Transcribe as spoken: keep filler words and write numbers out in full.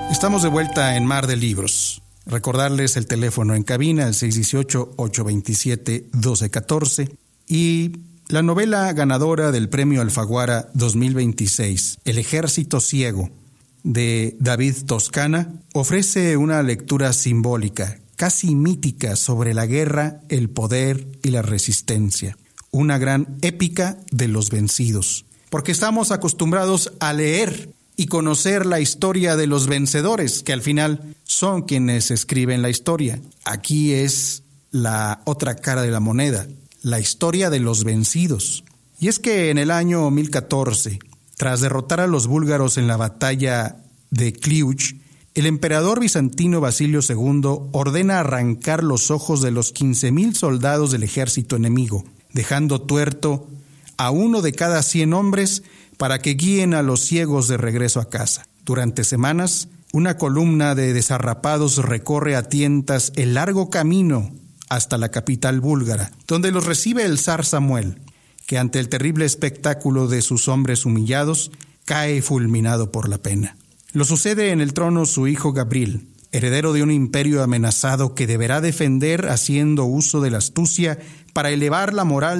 Estamos de vuelta en Mar de Libros. Recordarles el teléfono en cabina, el seis uno ocho, ocho dos siete, uno dos uno cuatro, y la novela ganadora del Premio Alfaguara dos mil veintiséis, El Ejército Ciego, de David Toscana, ofrece una lectura simbólica, casi mítica, sobre la guerra, el poder y la resistencia. Una gran épica de los vencidos. Porque estamos acostumbrados a leer y conocer la historia de los vencedores, que al final son quienes escriben la historia. Aquí es la otra cara de la moneda, la historia de los vencidos. Y es que en el año mil catorce, tras derrotar a los búlgaros en la batalla de Cluj, el emperador bizantino Basilio segundo ordena arrancar los ojos de los quince mil soldados del ejército enemigo, dejando tuerto a uno de cada cien hombres para que guíen a los ciegos de regreso a casa. Durante semanas, una columna de desarrapados recorre a tientas el largo camino hasta la capital búlgara, donde los recibe el zar Samuel, que ante el terrible espectáculo de sus hombres humillados, cae fulminado por la pena. Lo sucede en el trono su hijo Gabriel, heredero de un imperio amenazado que deberá defender haciendo uso de la astucia para elevar la moral